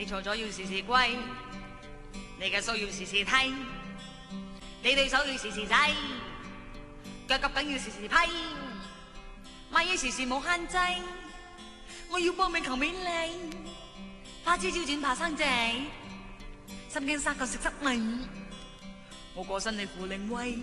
你錯咗要時時歸，你嘅數要時時睇，你對手要時時制，腳夾緊要時時批，買嘢時時冇限制，我要搏命求美麗，花枝招展怕生仔，心驚殺個食濕味，我過身你負靈威。